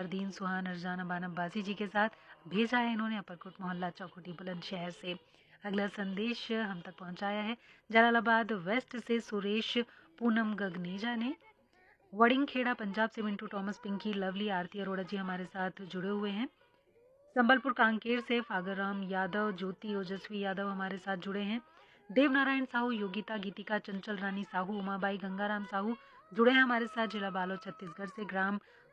फरदीन सुहान अर्जाना बानम बासी जी के साथ भेजा है इन्होंने अपरकोट मोहल्ला चौखुटी बुलंदशहर से। अगला संदेश हम तक पहुंचाया है जलालाबाद वेस्ट से सुरेश पूनम गगनेजा ने। वड़िंगखेड़ा पंजाब से मिंटू टॉमस, पिंकी, लवली, आरती अरोड़ा जी हमारे साथ जुड़े हुए हैं। संबलपुर कांकेर से फागरराम यादव, ज्योति ओजस्वी यादव हमारे साथ जुड़े हैं। देवनारायण साहू, योगिता, गीतिका, चंचल रानी साहू, उमाबाई, गंगाराम साहू जुड़े हैं हमारे साथ। जिला बालोद छत्तीसगढ़ से ग्राम